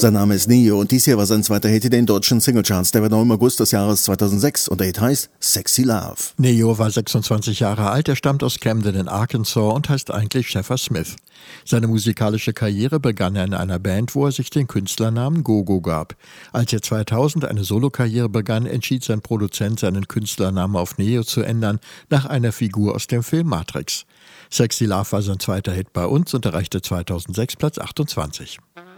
Sein Name ist Neo und dies hier war sein zweiter Hit in den deutschen Singlecharts. Der war noch im August des Jahres 2006 und der Hit heißt Sexy Love. Neo war 26 Jahre alt, er stammt aus Camden in Arkansas und heißt eigentlich Sheffer Smith. Seine musikalische Karriere begann er in einer Band, wo er sich den Künstlernamen Gogo gab. Als er 2000 eine Solokarriere begann, entschied sein Produzent, seinen Künstlernamen auf Neo zu ändern, nach einer Figur aus dem Film Matrix. Sexy Love war sein zweiter Hit bei uns und erreichte 2006 Platz 28.